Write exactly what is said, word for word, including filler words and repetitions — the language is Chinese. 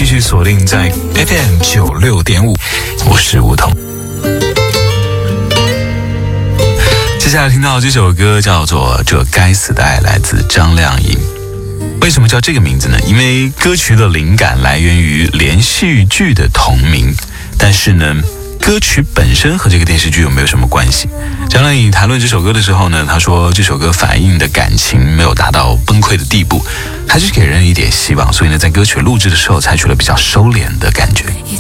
续锁定在 F M 九六点五，我是梧桐。接下来听到这首歌叫做《这该死的爱》，来自张靓颖。为什么叫这个名字呢？因为歌曲的灵感来源于连续剧的同名，但是呢，歌曲本身和这个电视剧有没有什么关系？张靓颖谈论这首歌的时候呢，她说这首歌反映的感情没有达到崩溃的地步，还是给人一点希望，所以呢，在歌曲录制的时候采取了比较收敛的感觉。